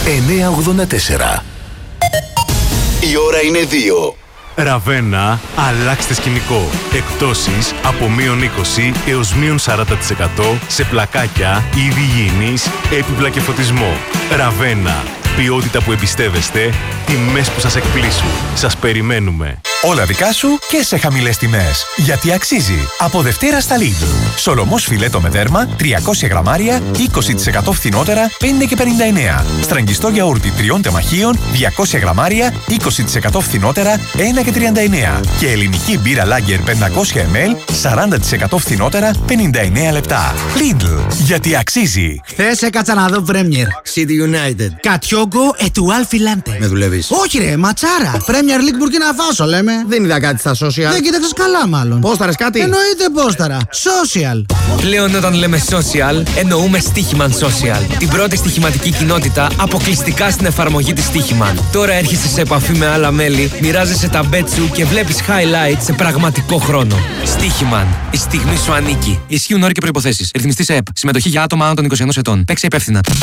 984. Η ώρα είναι 2. Ραβένα, αλλάξτε σκηνικό. Εκπτώσεις από -20 έως -40% σε πλακάκια, είδη υγιεινής, έπιπλα και φωτισμό. Ραβένα. Ποιότητα που εμπιστεύεστε, τιμές που σας εκπλήσουν. Σας περιμένουμε. Όλα δικά σου και σε χαμηλές τιμές. Γιατί αξίζει. Από Δευτέρα στα Lidl. Σολομός φιλέτο με δέρμα, 300 γραμμάρια, 20% φθηνότερα, 5,59. Στραγγιστό γιαούρτι 3 τεμαχίων, 200 γραμμάρια, 20% φθηνότερα, 1,39. Και ελληνική μπύρα Lager 500 ml, 40% φθηνότερα, 59 λεπτά. Lidl. Γιατί αξίζει. Χθες έκατσα να δω Premier. City United. Κατιόγκο ετουάλ φιλάντε. Με δουλεύεις? Όχι ρε, ματσάρα. Premier League Burkina Faso λέμε. Δεν είδα κάτι στα social. Δεν κοίταξες καλά μάλλον. Πόσταρες κάτι? Εννοείται πόσταρα. Social. Πλέον όταν λέμε social, εννοούμε Stichiman Social. Την πρώτη στοιχηματική κοινότητα αποκλειστικά στην εφαρμογή της Stichiman. Τώρα έρχεσαι σε επαφή με άλλα μέλη, μοιράζεσαι τα bet σου και βλέπεις highlights σε πραγματικό χρόνο. Stichiman. Η στιγμή σου ανήκει. Ισχύουν όροι και προϋποθέσεις. Ρυθμιστή σε ΕΠ. Συμμετοχή για άτομα άνω των 21 ετών. Παίξε υπεύθυνα.